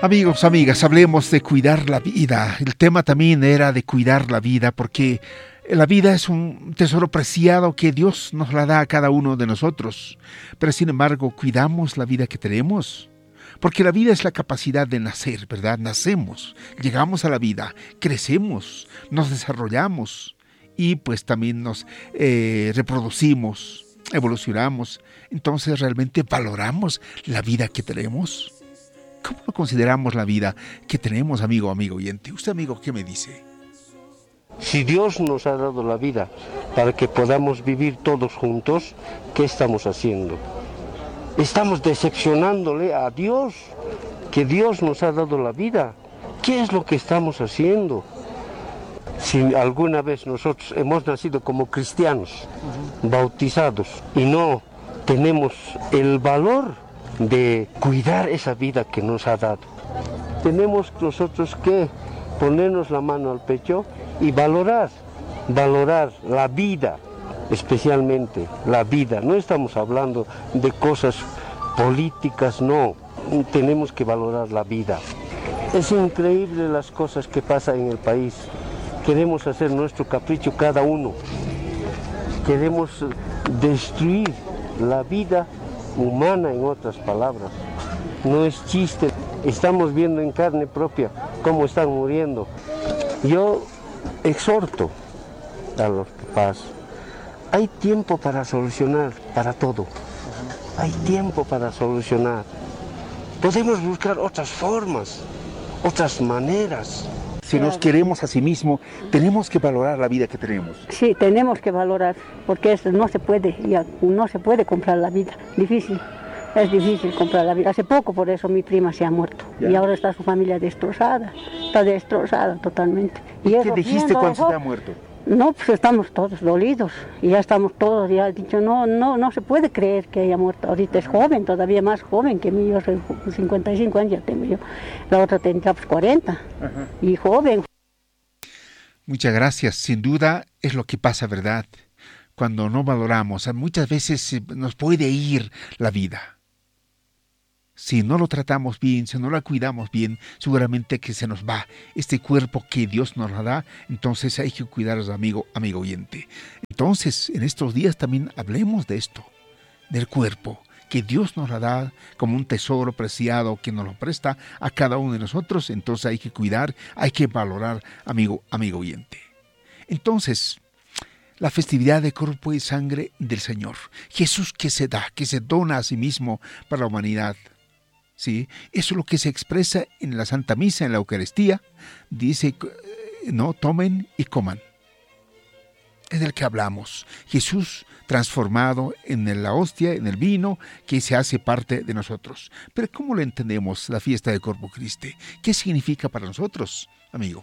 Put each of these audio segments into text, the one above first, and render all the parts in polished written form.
Amigos, amigas, hablemos de cuidar la vida. El tema también era de cuidar la vida, porque la vida es un tesoro preciado que Dios nos la da a cada uno de nosotros. Pero sin embargo, cuidamos la vida que tenemos. Porque la vida es la capacidad de nacer, ¿verdad? Nacemos, llegamos a la vida, crecemos, nos desarrollamos y pues también nos reproducimos, evolucionamos. Entonces, ¿realmente valoramos la vida que tenemos? ¿Cómo lo consideramos la vida que tenemos, amigo oyente? Usted, amigo, ¿qué me dice? Si Dios nos ha dado la vida para que podamos vivir todos juntos, ¿qué estamos haciendo? Estamos decepcionándole a Dios, que Dios nos ha dado la vida. ¿Qué es lo que estamos haciendo? Si alguna vez nosotros hemos nacido como cristianos, bautizados, y no tenemos el valor de cuidar esa vida que nos ha dado, tenemos nosotros que ponernos la mano al pecho y valorar la vida, especialmente la vida. No estamos hablando de cosas políticas, no, tenemos que valorar la vida. Es increíble las cosas que pasan en el país. Queremos hacer nuestro capricho cada uno, queremos destruir la vida humana, en otras palabras. No es chiste, estamos viendo en carne propia cómo están muriendo. Yo exhorto a los papás, hay tiempo para solucionar para todo, hay tiempo para solucionar. Podemos buscar otras formas, otras maneras. Si nos queremos a sí mismos, tenemos que valorar la vida que tenemos. Sí, tenemos que valorar, porque eso no se puede, no se puede comprar la vida, difícil. Es difícil comprar la vida. Hace poco por eso mi prima se ha muerto. Ya. Y ahora está su familia destrozada. Está destrozada totalmente. ¿Y qué dijiste cuando se ha muerto? No, pues estamos todos dolidos. Y ya estamos todos, ya he dicho, no se puede creer que haya muerto. Ahorita es joven, todavía más joven que mí. Yo soy 55 años ya tengo yo. La otra tendrá pues 40. Ajá. Y joven. Muchas gracias. Sin duda es lo que pasa, ¿verdad? Cuando no valoramos, muchas veces nos puede ir la vida. Si no lo tratamos bien, si no la cuidamos bien, seguramente que se nos va este cuerpo que Dios nos da. Entonces hay que cuidarnos, amigo oyente. Entonces, en estos días también hablemos de esto, del cuerpo, que Dios nos la da como un tesoro preciado que nos lo presta a cada uno de nosotros. Entonces hay que cuidar, hay que valorar, amigo oyente. Entonces, la festividad de cuerpo y sangre del Señor. Jesús que se da, que se dona a sí mismo para la humanidad. ¿Sí? Eso es lo que se expresa en la Santa Misa, en la Eucaristía. Dice, no, tomen y coman. Es del que hablamos. Jesús transformado en la hostia, en el vino, que se hace parte de nosotros. Pero ¿cómo lo entendemos, la fiesta de Corpus Christi? ¿Qué significa para nosotros, amigo?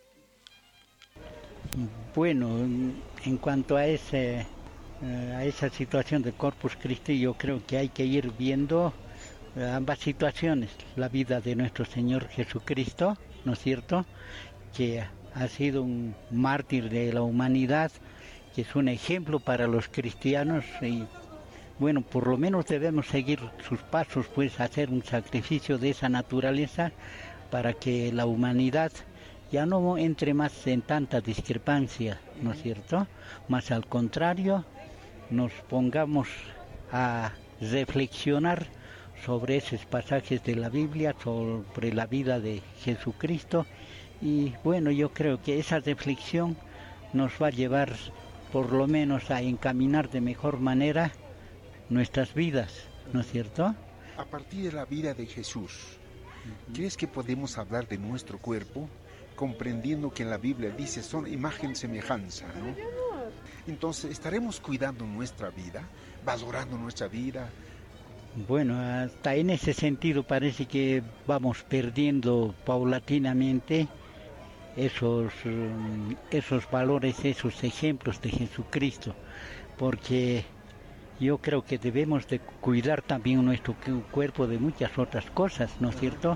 Bueno, en cuanto a esa situación de Corpus Christi, yo creo que hay que ir viendo ambas situaciones, la vida de nuestro Señor Jesucristo, ¿no es cierto?, que ha sido un mártir de la humanidad, que es un ejemplo para los cristianos y bueno, por lo menos debemos seguir sus pasos, pues hacer un sacrificio de esa naturaleza para que la humanidad ya no entre más en tanta discrepancia, ¿no es cierto?, más al contrario, nos pongamos a reflexionar sobre esos pasajes de la Biblia, sobre la vida de Jesucristo. Y bueno, yo creo que esa reflexión nos va a llevar por lo menos a encaminar de mejor manera nuestras vidas, ¿no es cierto? A partir de la vida de Jesús, ¿crees que podemos hablar de nuestro cuerpo, comprendiendo que en la Biblia dice son imagen y semejanza, ¿no? Entonces, ¿estaremos cuidando nuestra vida, valorando nuestra vida? Bueno, hasta en ese sentido parece que vamos perdiendo paulatinamente esos valores, esos ejemplos de Jesucristo, porque yo creo que debemos de cuidar también nuestro cuerpo de muchas otras cosas, ¿no es cierto?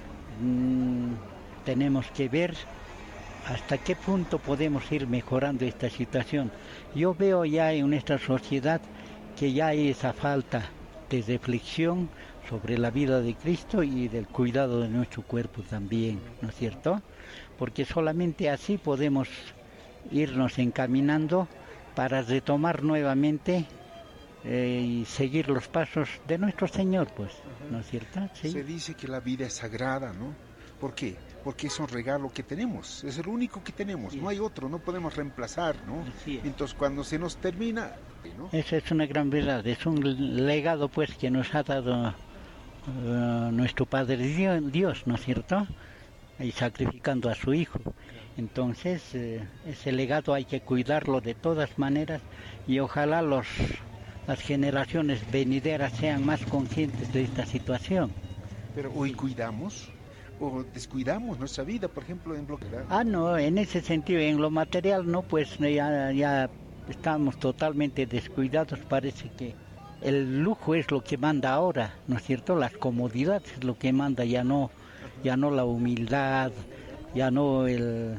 Tenemos que ver hasta qué punto podemos ir mejorando esta situación. Yo veo ya en nuestra sociedad que ya hay esa falta de reflexión sobre la vida de Cristo y del cuidado de nuestro cuerpo también, ¿no es cierto? Porque solamente así podemos irnos encaminando para retomar nuevamente y seguir los pasos de nuestro Señor, pues, ¿no es cierto? ¿Sí? Se dice que la vida es sagrada, ¿no? ¿Por qué? Porque es un regalo que tenemos, es el único que tenemos, sí. No hay otro, no podemos reemplazar, ¿no? Entonces cuando se nos termina, ¿no? Esa es una gran verdad, es un legado pues que nos ha dado nuestro Padre Dios, ¿no es cierto? Y sacrificando a su Hijo. Entonces ese legado hay que cuidarlo de todas maneras y ojalá las generaciones venideras sean más conscientes de esta situación. Pero hoy cuidamos o descuidamos nuestra vida, por ejemplo, en bloqueo. No, en ese sentido, en lo material no, pues ya estamos totalmente descuidados, parece que el lujo es lo que manda ahora, ¿no es cierto? Las comodidades es lo que manda, ya no la humildad, ya no el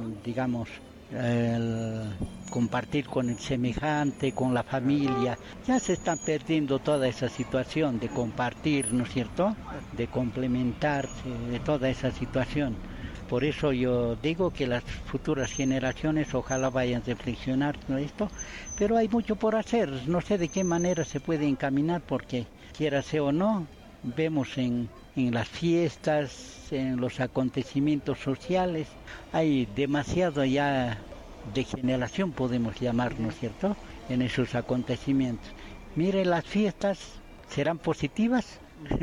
compartir con el semejante, con la familia. Ya se están perdiendo toda esa situación de compartir, ¿no es cierto? De complementarse, de toda esa situación. Por eso yo digo que las futuras generaciones ojalá vayan a reflexionar sobre esto, pero hay mucho por hacer. No sé de qué manera se puede encaminar, porque quiera sea o no, vemos en las fiestas, en los acontecimientos sociales, hay demasiado ya degeneración, podemos llamar, ¿no es cierto?, en esos acontecimientos. Mire, las fiestas serán positivas.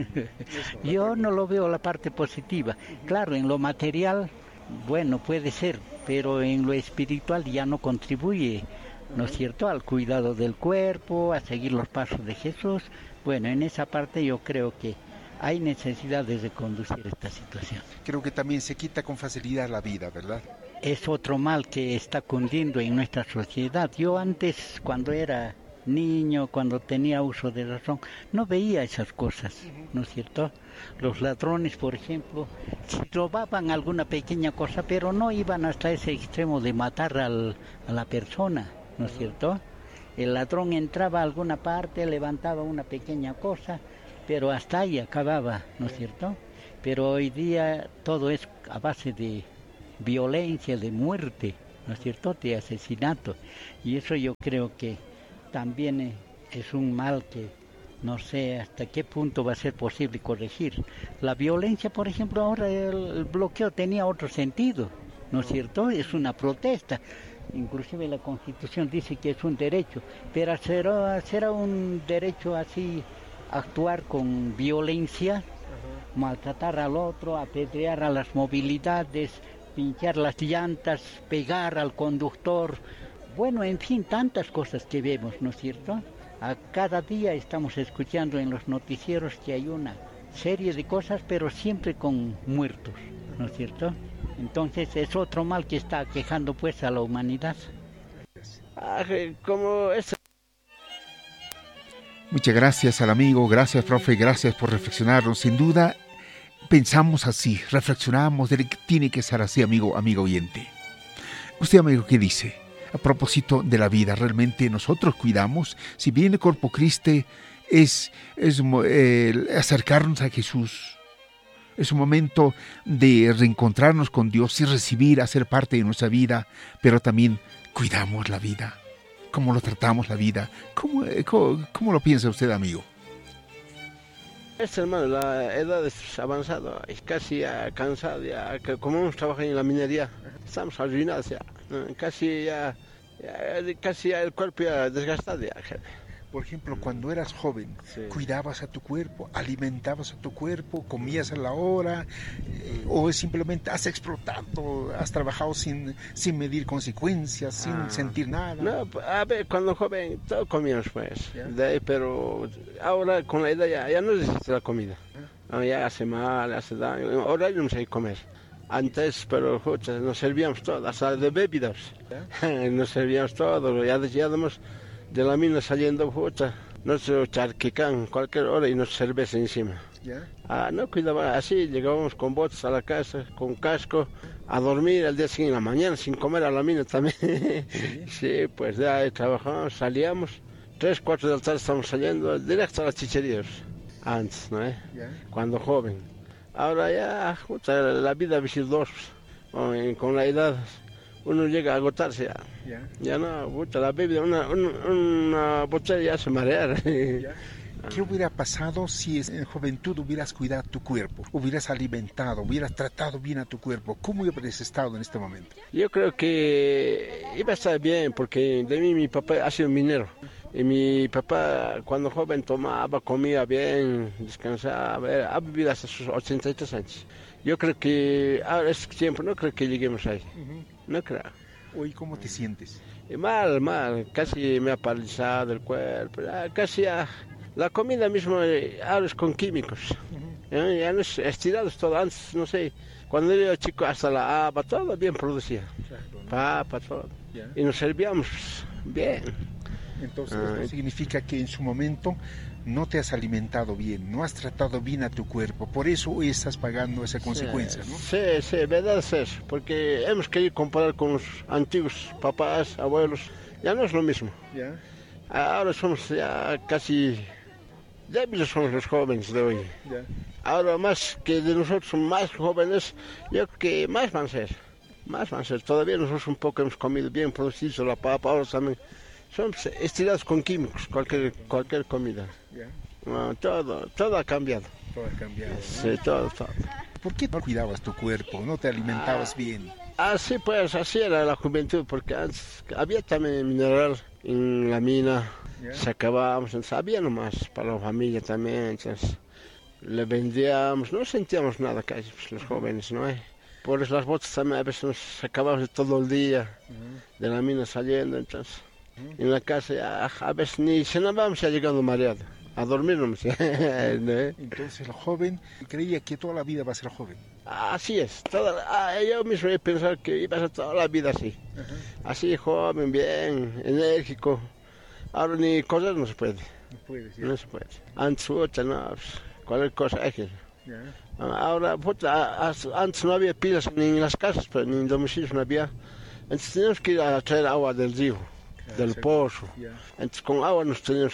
Yo no lo veo la parte positiva. Claro, en lo material, bueno, puede ser, pero en lo espiritual ya no contribuye, ¿no es cierto?, al cuidado del cuerpo, a seguir los pasos de Jesús. Bueno, en esa parte yo creo que hay necesidad de reconducir esta situación. Creo que también se quita con facilidad la vida, ¿verdad? Es otro mal que está cundiendo en nuestra sociedad. Yo antes, cuando era niño, cuando tenía uso de razón, no veía esas cosas, ¿no es cierto? Los ladrones, por ejemplo, si robaban alguna pequeña cosa, pero no iban hasta ese extremo de matar a la persona, ¿no es cierto? El ladrón entraba a alguna parte, levantaba una pequeña cosa, pero hasta ahí acababa, ¿no es cierto? Pero hoy día todo es a base de violencia, de muerte, ¿no es cierto?, de asesinato. Y eso yo creo que también es un mal que no sé hasta qué punto va a ser posible corregir. La violencia, por ejemplo, ahora el bloqueo tenía otro sentido, ¿no es cierto? Es una protesta. Inclusive la Constitución dice que es un derecho, pero será un derecho así actuar con violencia, maltratar al otro, apedrear a las movilidades, pinchar las llantas, pegar al conductor. Bueno, en fin, tantas cosas que vemos, ¿no es cierto? A cada día estamos escuchando en los noticieros que hay una serie de cosas, pero siempre con muertos, ¿no es cierto? Entonces es otro mal que está aquejando pues a la humanidad. Como es... Muchas gracias al amigo, gracias profe, gracias por reflexionarnos. Sin duda, pensamos así, reflexionamos, tiene que ser así, amigo oyente. Usted, amigo, ¿qué dice? A propósito de la vida, realmente nosotros cuidamos, si bien el Corpus Christi es acercarnos a Jesús, es un momento de reencontrarnos con Dios y recibir, hacer parte de nuestra vida, pero también cuidamos la vida. ¿Cómo lo tratamos la vida? ¿Cómo lo piensa usted, amigo? Hermano, la edad es avanzada, es casi cansada, ya, que como hemos trabajado en la minería, estamos arruinados ya, casi el cuerpo ya desgastado ya. Por ejemplo, cuando eras joven, sí, ¿cuidabas a tu cuerpo, alimentabas a tu cuerpo, comías a la hora, o simplemente has explotado, has trabajado sin medir consecuencias, sin sentir nada? No, a ver, cuando joven, todo comíamos pues, pero ahora con la edad ya no existe la comida, ya hace mal, hace daño, ahora no sé comer. Antes, pero nos servíamos todo, hasta de bebidas, nos servíamos todo, ya decíamos de la mina saliendo, nos charquicán cualquier hora y nos cerveza encima. No cuidaba, así llegábamos con botas a la casa, con casco, a dormir al día siguiente, en la mañana, sin comer a la mina también. Sí, pues ya trabajamos, salíamos, 3, 4 de la tarde estamos saliendo, directo a las chicherías. antes, ¿no? Ya. Cuando joven. Ahora ya, puta, la vida ha sido dos, con la edad uno llega a agotarse ya. Ya. Ya no, puta, la bebida, una botella ya se marea. Ya. ¿Qué hubiera pasado si en juventud hubieras cuidado tu cuerpo, hubieras alimentado, hubieras tratado bien a tu cuerpo? ¿Cómo hubieras estado en este momento? Yo creo que iba a estar bien, porque de mí mi papá ha sido minero. Y mi papá, cuando joven, tomaba, comía bien, descansaba, ha vivido hasta sus 83 años. Yo creo que ahora es tiempo, no creo que lleguemos ahí. No creo. Hoy, ¿cómo te sientes? Mal, casi me ha paralizado el cuerpo, casi la comida misma ahora es con químicos. Ya no es estirados todo, antes, no sé, cuando yo era chico hasta la haba, todo bien producía. Papa, todo. Ya. Y nos servíamos bien. Entonces, esto significa que en su momento no te has alimentado bien, no has tratado bien a tu cuerpo, por eso hoy estás pagando esa consecuencia, ¿no? Sí, verdad es eso, porque hemos querido comparar con los antiguos papás, abuelos, ya no es lo mismo. Ya. Ahora somos ya casi débiles, somos los jóvenes de hoy. Ya. Ahora más que de nosotros más jóvenes, yo creo que más van a ser. Todavía nosotros un poco hemos comido bien, producido la papa, ahora también. Somos estirados con químicos, cualquier comida. Ya. Todo ha cambiado. Todo ha cambiado, ¿no? Sí, todo. ¿Por qué no cuidabas tu cuerpo, no te alimentabas bien? Así pues, así era la juventud, porque antes había también mineral en la mina, Ya. sacábamos, entonces había nomás para la familia también, entonces le vendíamos, no sentíamos nada casi, pues, los jóvenes, ¿no? Por eso las botas también a veces nos sacábamos todo el día de la mina saliendo, entonces en la casa ya, a veces ni cenábamos ya llegando mareado, a dormir nomás. ¿No? Entonces el joven creía que toda la vida va a ser joven. Así es, yo mismo he pensado que iba a ser toda la vida así, así joven, bien, enérgico. Ahora ni cosas no se puede, no se puede. Antes, puta, no, cualquier cosa hay que... Ahora, puta, antes no había pilas ni en las casas, pero ni en domicilios no había. Entonces teníamos que ir a traer agua del río, del pozo. Entonces con agua nos teníamos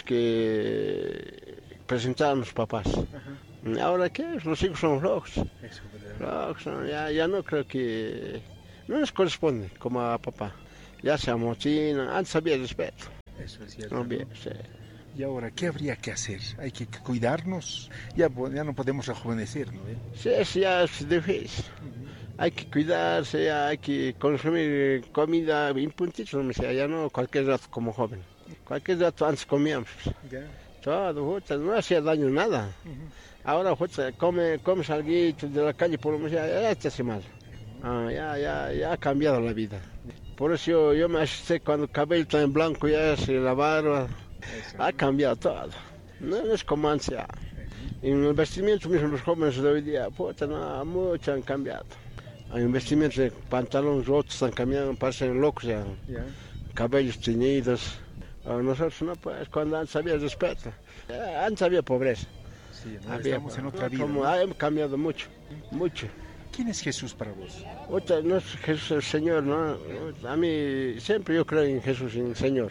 que presentar a los papás. Ahora, ¿qué? Los hijos son locos. Locos, ¿no? Ya no creo que... No nos corresponde como a papá. Ya se amotinan, antes había respeto. Eso es cierto. No había, sí. Y ahora, ¿qué habría que hacer? Hay que cuidarnos. Ya no podemos rejuvenecer, ¿no? Sí, ya es difícil. Hay que cuidarse, hay que consumir comida en puntitos, ya no cualquier rato como joven. Cualquier rato antes comíamos. Todo, no hacía daño nada. Ahora comes algo de la calle, por lo menos ya te hace mal. Ya ha cambiado la vida. Por eso yo me asusté cuando el cabello está en blanco, ya se la barba. Ha cambiado todo. No es como antes ya. En el vestimento mismo los jóvenes de hoy día, mucho han cambiado. En vestimento de pantalones rotos están cambiando, parecen locos ya. Cabellos teñidos. Nosotros no, pues cuando antes había respeto. Antes había pobreza. Sí, estamos en otra vida. Hemos cambiado mucho. ¿Quién es Jesús para vos? No es Jesús el Señor, ¿no? A mí siempre yo creo en Jesús, en el Señor.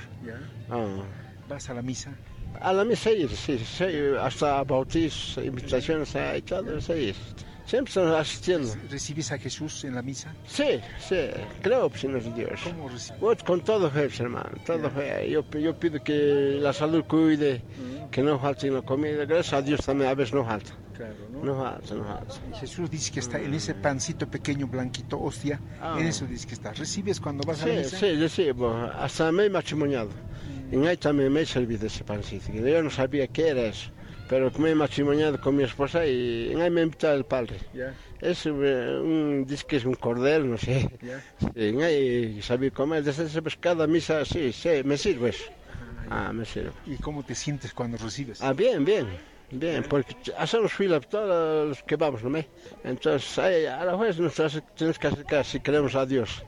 ¿Vas a la misa? A la misa sí, hasta bautizos, invitaciones y todo, sí. Siempre estamos asistiendo. ¿Recibes a Jesús en la misa? Sí, creo en Dios. ¿Cómo recibes? Con todo fe, hermano, todo fe. Yo pido que la salud cuide, que no falte la comida. Gracias a Dios también a veces no falta. Claro, ¿no? No falta. Y Jesús dice que está en ese pancito pequeño, blanquito, hostia, en eso dice que está. ¿Recibes cuando vas a la misa? Sí, recibo. Hasta me he matrimoniado. En ahí también me he servido ese pancito. Yo no sabía qué era eso. Pero me he matrimoniado con mi esposa y en ahí me invitó el padre. Es dice que es un cordero, no sé. En ahí sabía comer. Desde esa cada misa, sí, me sirve eso. Me sirve. ¿Y cómo te sientes cuando recibes? Bien, porque hacemos fila todos los que vamos, ¿no? Entonces, a la vez nosotros tenemos que acercar si queremos a Dios.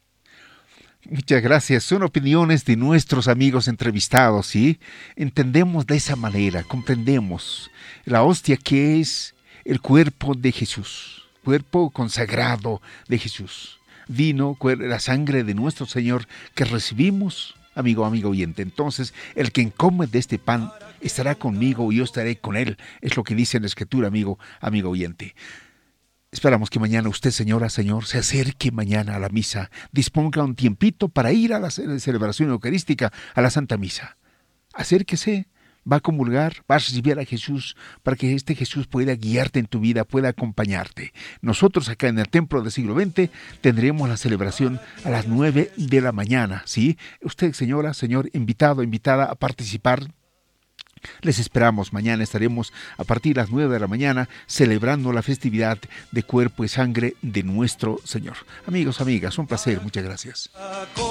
Muchas gracias. Son opiniones de nuestros amigos entrevistados, ¿sí? Entendemos de esa manera, comprendemos la hostia que es el cuerpo de Jesús, cuerpo consagrado de Jesús. Vino, la sangre de nuestro Señor que recibimos amigo oyente. Entonces, el que come de este pan estará conmigo y yo estaré con él. Es lo que dice en la Escritura, amigo oyente. Esperamos que mañana usted, señora, señor, se acerque mañana a la misa. Disponga un tiempito para ir a la celebración eucarística, a la Santa Misa. Acérquese, va a comulgar, va a recibir a Jesús, para que este Jesús pueda guiarte en tu vida, pueda acompañarte. Nosotros acá en el Templo del Siglo XX tendremos la celebración a las 9 de la mañana, ¿sí? Usted, señora, señor, invitado, invitada a participar. Les esperamos. Mañana estaremos a partir de las 9 de la mañana celebrando la festividad de cuerpo y sangre de nuestro Señor. Amigos, amigas, un placer. Muchas gracias.